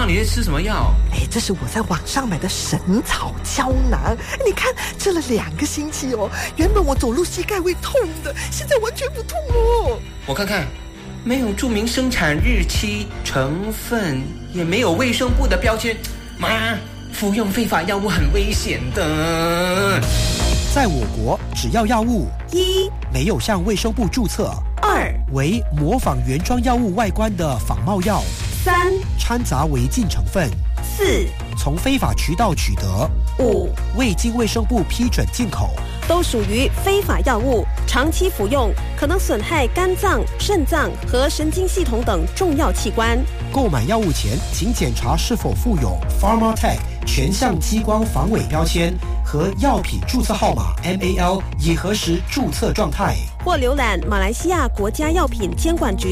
你在吃什么药？ 这是我在网上买的神草胶囊，你看吃了2个星期哦，原本我走路膝盖会痛的，现在完全不痛哦。 我看看，没有注明生产日期、成分，也没有卫生部的标签，妈，服用非法药物很危险的。 在我国，只要药物 1 没有向卫生部注册 2 为模仿原装药物外观的仿冒药 3 掺杂违禁成分 4 从非法渠道取得 5 未经卫生部批准进口， 都属于非法药物，长期服用可能损害肝脏、肾脏和神经系统等重要器官。 购买药物前，请检查是否附有 Pharmatech 全向激光防伪标签和药品注册号码 MAL， 以核实注册状态。 或浏览马来西亚国家药品监管局